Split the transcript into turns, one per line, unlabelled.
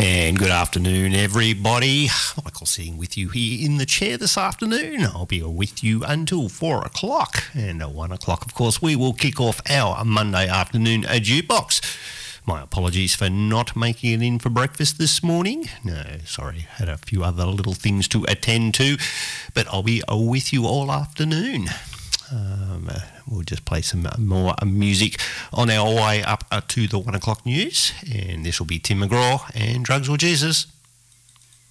And good afternoon, everybody. Michael sitting with you here in the chair this afternoon. I'll be with you until 4 o'clock. And at 1 o'clock, of course, we will kick off our Monday afternoon jukebox. My apologies for not making it in for breakfast this morning. No, sorry, had a few other little things to attend to. But I'll be with you all afternoon. We'll just play some more music on our way up to the 1 o'clock news. And this will be Tim McGraw and Drugs or Jesus.